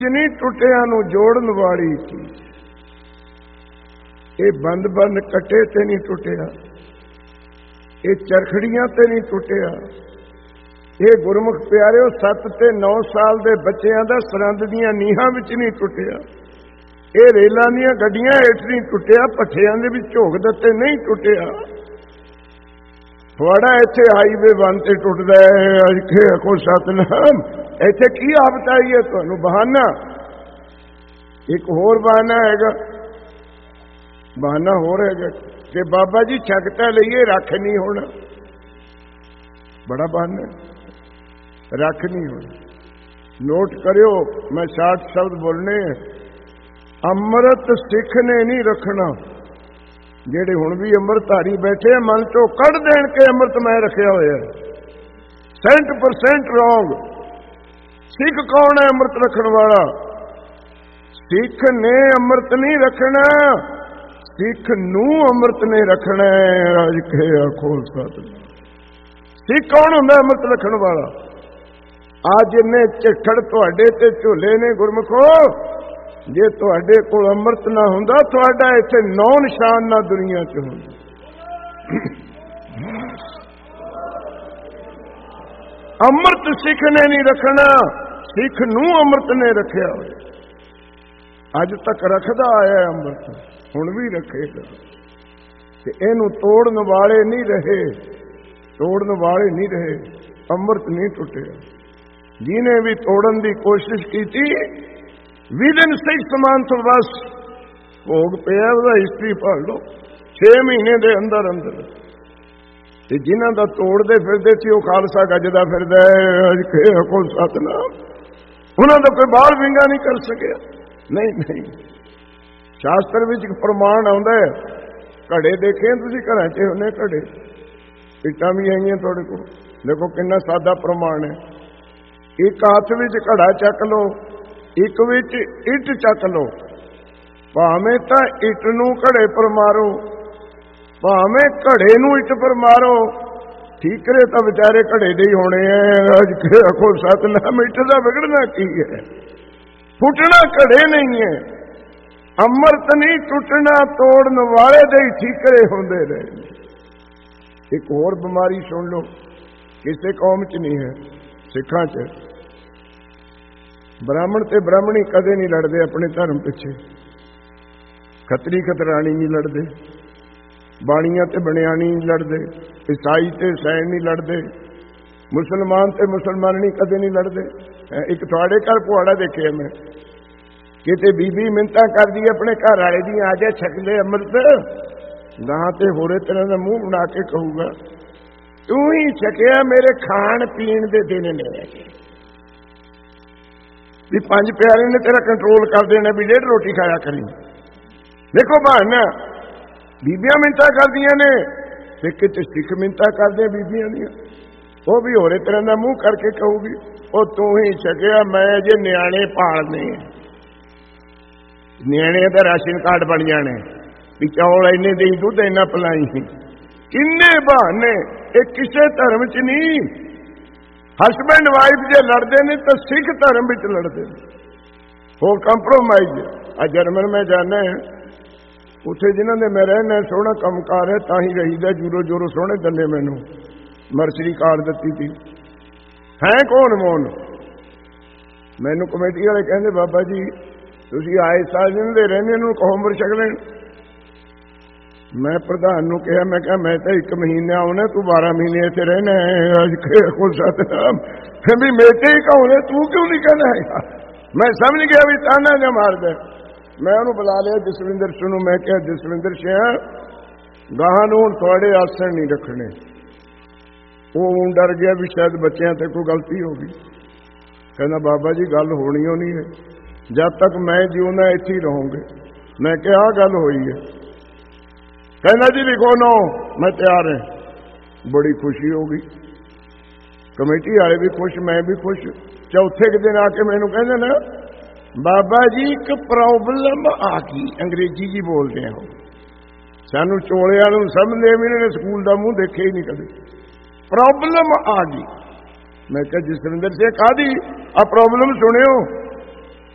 ਜਿਨੀ ਟੁੱਟਿਆਂ ਨੂੰ ਜੋੜਨ ਵਾਲੀ ਚੀਜ਼। ਇਹ ਬੰਦ ਬੰਦ ਕੱਟੇ ਤੇ ਨਹੀਂ ਟੁੱਟਿਆ, ਇਹ ਚਰਖੜੀਆਂ ਤੇ ਨਹੀਂ ਟੁੱਟਿਆ। ਇਹ ਗੁਰਮੁਖ ਪਿਆਰਿਓ 7 ਤੇ 9 ਸਾਲ ਦੇ ਬੱਚਿਆਂ ਦਾ ਸਰੰਦ ਦੀਆਂ ਨੀਹਾਂ ਵਿੱਚ ਨਹੀਂ ਟੁੱਟਿਆ। ਇਹ ਰੇਲਾਂ ਦੀਆਂ ਗੱਡੀਆਂ ਹੇਠ ਨਹੀਂ ਟੁੱਟਿਆ, ਭੱਠਿਆਂ ਦੇ ਵਿੱਚ ਝੋਕ ਦਿੱਤੇ ਨਹੀਂ ਟੁੱਟਿਆ। ਤੁਹਾਡਾ ਇੱਥੇ ਹਾਈਵੇ 1 ਤੇ ਟੁੱਟਦਾ ਹੈ, ਅਜੇ ਕੋ ਸਤਨਾਮ। ਇੱਥੇ ਕੀ ਆਫਤ ਆਈ ਹੈ ਤੁਹਾਨੂੰ? ਬਹਾਨਾ। ਇੱਕ ਹੋਰ ਬਹਾਨਾ ਹੈਗਾ, ਬਹਾਨਾ ਹੋਰ ਹੈਗਾ ਕਿ ਬਾਬਾ ਜੀ ਛਕਤਾ ਲਈਏ, ਰੱਖ ਨਹੀਂ ਹੋਣਾ। ਬੜਾ ਬਹਾਨਾ, ਰੱਖ ਨਹੀਂ ਹੋਣਾ। ਨੋਟ ਕਰਿਓ, ਮੈਂ 60 ਸ਼ਬਦ ਬੋਲਣੇ। ਅੰਮ੍ਰਿਤ ਸਿੱਖ ਨੇ ਨਹੀਂ ਰੱਖਣਾ। ਜਿਹੜੇ ਹੁਣ ਵੀ ਅੰਮ੍ਰਿਤਧਾਰੀ ਬੈਠੇ ਮਨ ਚੋਂ ਕੱਢ ਦੇਣ ਕੇ ਅੰਮ੍ਰਿਤ ਮੈਂ ਰੱਖਿਆ ਹੋਇਆ, 100% ਰੋਂਗ। ਸਿੱਖ ਕੌਣ ਹੈ ਅੰਮ੍ਰਿਤ ਰੱਖਣ ਵਾਲਾ? ਸਿੱਖ ਨੇ ਅੰਮ੍ਰਿਤ ਨਹੀਂ ਰੱਖਣਾ, ਸਿੱਖ ਨੂੰ ਅੰਮ੍ਰਿਤ ਨੇ ਰੱਖਣਾ ਹੈ। ਰਾਜ ਕੇ ਆਖੋ ਸਤਿ। ਸਿੱਖ ਕੌਣ ਹੁੰਦਾ ਅੰਮ੍ਰਿਤ ਰੱਖਣ ਵਾਲਾ? ਅੱਜ ਇੰਨੇ ਝਿੱਖੜ ਤੁਹਾਡੇ ਤੇ ਝੋਲੇ ਨੇ ਗੁਰਮਖੋ। ਜੇ ਤੁਹਾਡੇ ਕੋਲ ਅੰਮ੍ਰਿਤ ਨਾ ਹੁੰਦਾ, ਤੁਹਾਡਾ ਇੱਥੇ 9 ਨਿਸ਼ਾਨ ਨਾ ਦੁਨੀਆ 'ਚ ਹੁੰਦਾ। ਅੰਮ੍ਰਿਤ ਸਿੱਖ ਨੇ ਨਹੀਂ ਰੱਖਣਾ, ਸਿੱਖ ਨੂੰ ਅੰਮ੍ਰਿਤ ਨੇ ਰੱਖਿਆ ਹੋਇਆ। ਅੱਜ ਤੱਕ ਰੱਖਦਾ ਆਇਆ ਅੰਮ੍ਰਿਤ, ਹੁਣ ਵੀ ਰੱਖੇਗਾ। ਤੇ ਇਹਨੂੰ ਤੋੜਨ ਵਾਲੇ ਨਹੀਂ ਰਹੇ, ਤੋੜਨ ਵਾਲੇ ਨਹੀਂ ਰਹੇ। ਅੰਮ੍ਰਿਤ ਨਹੀਂ ਟੁੱਟਿਆ। ਜਿਹਨੇ ਵੀ ਤੋੜਨ ਦੀ ਕੋਸ਼ਿਸ਼ ਕੀਤੀ, ਵਿਦਨ 6 months ਬਸ ਭੋਗ ਪਿਆ। ਉਹਦਾ ਹਿਸਟਰੀ ਪੜ੍ਹ ਲਓ, 6 ਮਹੀਨੇ ਦੇ ਅੰਦਰ ਅੰਦਰ। ਤੇ ਜਿਨ੍ਹਾਂ ਦਾ ਤੋੜਦੇ ਫਿਰਦੇ ਸੀ, ਉਹ ਖਾਲਸਾ ਗੱਜਦਾ ਫਿਰਦਾ ਹੈ ਕੋਲ ਸਤਨਾਮ। ਉਹਨਾਂ ਦਾ ਕੋਈ ਬਾਹਰ ਵਿੰਗਾ ਨਹੀਂ ਕਰ ਸਕਿਆ। ਨਹੀਂ ਨਹੀਂ, ਸ਼ਾਸਤਰ ਵਿੱਚ ਇੱਕ ਪ੍ਰਮਾਣ ਆਉਂਦਾ ਹੈ। ਘੜੇ ਦੇਖੇ ਤੁਸੀਂ ਘਰਾਂ 'ਚ ਹੁੰਦੇ ਘੜੇ, ਇੱਟਾਂ ਵੀ ਆਈਆਂ ਤੁਹਾਡੇ ਕੋਲ। ਦੇਖੋ ਕਿੰਨਾ ਸਾਦਾ ਪ੍ਰਮਾਣ ਹੈ। ਇੱਕ ਹੱਥ ਵਿੱਚ ਘੜਾ ਚੱਕ ਲਓ, ਇੱਕ ਵਿੱਚ ਇੱਟ ਚੱਕ ਲਓ। ਭਾਵੇਂ ਤਾਂ ਇੱਟ ਨੂੰ ਘੜੇ ਪਰ ਮਾਰੋ, ਭਾਵੇਂ ਘੜੇ ਨੂੰ ਇੱਟ ਪਰ ਮਾਰੋ, ਠੀਕਰੇ ਤਾਂ ਵਿਚਾਰੇ ਘੜੇ ਦੇ ਹੀ ਹੋਣੇ ਆ। ਅੱਜ ਆਖੋ ਸਤਨਾਮ। ਇੱਟ ਦਾ ਵਿਗੜਨਾ ਕੀ ਹੈ? ਟੁੱਟਣਾ ਘੜੇ ਨਹੀਂ ਹੈ। ਅੰਮ੍ਰਿਤ ਨਹੀਂ ਟੁੱਟਣਾ, ਤੋੜਨ ਵਾਲੇ ਦੇ ਹੀ ਠੀਕਰੇ ਹੁੰਦੇ ਰਹੇ। ਇੱਕ ਹੋਰ ਬਿਮਾਰੀ ਸੁਣ ਲਓ, ਕਿਸੇ ਕੌਮ 'ਚ ਨਹੀਂ ਹੈ, ਸਿੱਖਾਂ 'ਚ। ਬ੍ਰਾਹਮਣ ਤੇ ਬ੍ਰਾਹਮਣੀ ਕਦੇ ਨਹੀਂ ਲੜਦੇ ਆਪਣੇ ਧਰਮ ਪਿੱਛੇ। ਖੱਤਰੀ ਖਤਰਾਣੀ ਨਹੀਂ ਲੜਦੇ, ਬਾਣੀਆਂ ਤੇ ਬਣਿਆਣੀ ਨਹੀਂ ਲੜਦੇ, ਈਸਾਈ ਤੇ ਸੈਨ ਨਹੀਂ ਲੜਦੇ, ਮੁਸਲਮਾਨ ਤੇ ਮੁਸਲਮਾਨੀ ਕਦੇ ਨਹੀਂ ਲੜਦੇ। ਇੱਕ ਤੁਹਾਡੇ ਘਰ ਪੁਆੜਾ ਦੇਖਿਆ ਮੈਂ, ਕਿਤੇ ਬੀਬੀ ਮਿੰਨਤਾਂ ਕਰਦੀ ਆਪਣੇ ਘਰ ਵਾਲੇ ਦੀ, ਆ ਜਾ ਛਕ ਲੈ ਅੰਮ੍ਰਿਤ। ਗਾਂ ਤੇ ਹੋਰੇ ਤਰ੍ਹਾਂ ਦਾ ਮੂੰਹ ਬਣਾ ਕੇ ਕਹੂਗਾ, ਤੂੰ ਹੀ ਛਕਿਆ, ਮੇਰੇ ਖਾਣ ਪੀਣ ਦੇ ਦਿਨ ਨੇ ਵੀ 5 ਪਿਆਰੇ ਨੇ ਤੇਰਾ ਕੰਟਰੋਲ ਕਰ ਦੇਣਾ, ਵੀ 1.5 ਰੋਟੀ ਖਾਇਆ ਕਰੀ। ਦੇਖੋ ਬਹਾਨਾ, ਬੀਬੀਆਂ ਮਿੰਨਤਾਂ ਕਰਦੀਆਂ ਨੇ, ਸਿੱਖ ਤੇ ਸਿੱਖ ਮਿੰਨਤਾਂ ਕਰਦੇ ਬੀਬੀਆਂ ਦੀਆਂ। ਉਹ ਵੀ ਹੋਰੇ ਤਰ੍ਹਾਂ ਦਾ ਮੂੰਹ ਕਰਕੇ ਕਹੂਗੀ, ਉਹ ਤੂੰ ਹੀ ਛਕਿਆ, ਮੈਂ ਜੇ ਨਿਆਣੇ ਪਾਲਨੇ, ਨਿਆਣੇ ਦਾ ਰਾਸ਼ਨ ਕਾਰਡ ਬਣ ਜਾਣੇ, ਵੀ ਚੌਲ ਇੰਨੇ ਦੇ, ਦੁੱਧ ਇੰਨਾ ਪਿਲਾਈ। ਕਿੰਨੇ ਬਹਾਨੇ। ਇਹ ਕਿਸੇ ਧਰਮ 'ਚ ਨਹੀਂ। ਹਸਬੈਂਡ ਵਾਈਫ ਜੇ ਲੜਦੇ ਨੇ ਤਾਂ ਸਿੱਖ ਧਰਮ ਵਿੱਚ ਲੜਦੇ ਨੇ, ਹੋਰ ਕੰਪਰੋਮਾਈਜ਼। ਆ ਜਰਮਨ ਮੈਂ ਜਾਣਾ, ਉੱਥੇ ਜਿਨ੍ਹਾਂ ਦੇ ਮੈਂ ਰਹਿਣਾ, ਸੋਹਣਾ ਕੰਮਕਾਰ ਹੈ, ਤਾਂ ਹੀ ਰਹੀਦਾ। ਜੂਰੋ ਜੋਰੋ ਸੋਹਣੇ ਦੰਦੇ ਮੈਨੂੰ ਮਰਸਰੀ ਕਾਰ ਦਿੱਤੀ ਸੀ। ਹੈ ਕੌਣ ਮੋਨ? ਮੈਨੂੰ ਕਮੇਟੀ ਵਾਲੇ ਕਹਿੰਦੇ, ਬਾਬਾ ਜੀ ਤੁਸੀਂ ਆਏ ਸਾਲ ਜਿਹਨਾਂ ਦੇ ਰਹਿੰਦੇ ਨੂੰ ਕਹੋ ਅੰਮ੍ਰਿਤ ਛਕ ਲੈਣ। ਮੈਂ ਪ੍ਰਧਾਨ ਨੂੰ ਕਿਹਾ, ਮੈਂ ਕਿਹਾ ਮੈਂ ਤਾਂ 1 ਮਹੀਨਾ ਆਉਣਾ, ਤੂੰ 12 ਮਹੀਨੇ ਇੱਥੇ ਰਹਿਣਾ ਹੈ। ਅੱਜ ਕੋਲ ਸਤਨਾਮ। ਕਹਿੰਦੀ ਮੇਟੇ ਹੀ ਕਹੋਨੇ, ਤੂੰ ਕਿਉਂ ਨਹੀਂ ਕਹਿਣਾ ਹੈਗਾ? ਮੈਂ ਸਮਝ ਗਿਆ ਵੀ ਤਾਨਾ ਜਾਂ ਮਾਰਦਾ। ਮੈਂ ਉਹਨੂੰ ਬੁਲਾ ਲਿਆ, ਜਸਵਿੰਦਰ ਸਿੰਘ ਨੂੰ। ਮੈਂ ਕਿਹਾ, ਜਸਵਿੰਦਰ ਸਿੰਘ ਗਾਹਾਂ ਨੂੰ ਹੁਣ ਤੁਹਾਡੇ ਆਸਣ ਨਹੀਂ ਰੱਖਣੇ। ਉਹ ਡਰ ਗਿਆ ਵੀ ਸ਼ਾਇਦ ਬੱਚਿਆਂ ਤੇ ਕੋਈ ਗਲਤੀ ਹੋ ਗਈ। ਕਹਿੰਦਾ ਬਾਬਾ ਜੀ ਗੱਲ ਹੋਣੀ ਓ ਨਹੀਂ ਹੈ, ਜਦ ਤੱਕ ਮੈਂ ਜਿਉਂਦਾ ਇੱਥੇ ਹੀ ਰਹੂੰਗੇ। ਮੈਂ ਕਿਹਾ ਆਹ ਗੱਲ ਹੋਈ ਹੈ। ਕਹਿੰਦਾ ਜੀ ਲਿਖੋ ਨੋ, ਮੈਂ ਤਿਆਰ ਹਾਂ। ਬੜੀ ਖੁਸ਼ੀ ਹੋ ਗਈ, ਕਮੇਟੀ ਵਾਲੇ ਵੀ ਖੁਸ਼, ਮੈਂ ਵੀ ਖੁਸ਼। ਚੌਥੇ ਦਿਨ ਆ ਕੇ ਮੈਨੂੰ ਕਹਿੰਦੇ ਨਾ, ਬਾਬਾ ਜੀ ਇੱਕ ਪ੍ਰੋਬਲਮ ਆ ਗਈ। ਅੰਗਰੇਜ਼ੀ ਜੀ ਬੋਲਦੇ ਆ, ਸਾਨੂੰ ਚੋਲਿਆਂ ਨੂੰ ਸਮਝਦੇ ਵੀ ਇਹਨਾਂ ਨੇ ਸਕੂਲ ਦਾ ਮੂੰਹ ਦੇਖਿਆ ਹੀ ਨਹੀਂ ਕਦੇ। ਪ੍ਰੋਬਲਮ ਆ ਗਈ। मैं क्या जसविंदर से कहा दी आ प्रॉब्लम सुनियो